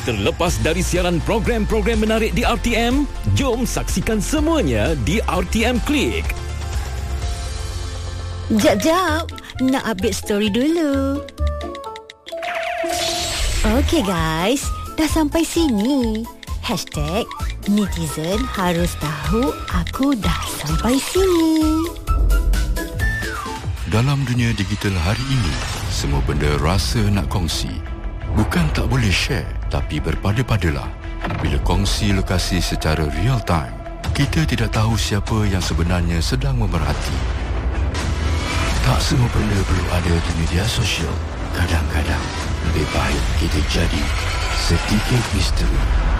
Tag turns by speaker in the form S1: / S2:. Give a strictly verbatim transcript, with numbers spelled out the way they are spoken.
S1: Terlepas dari siaran program-program menarik di R T M, jom saksikan semuanya di R T M Click.
S2: Jap, jap. Nak update story dulu. Okey guys, dah sampai sini. Hashtag netizen harus tahu aku dah sampai sini.
S3: Dalam dunia digital hari ini, semua benda rasa nak kongsi. Bukan tak boleh share, tapi berpada-padalah. Bila kongsi lokasi secara real time, kita tidak tahu siapa yang sebenarnya sedang memerhati. Tak semua benda perlu ada di media sosial. Kadang-kadang lebih baik kita jadi sedikit misteri.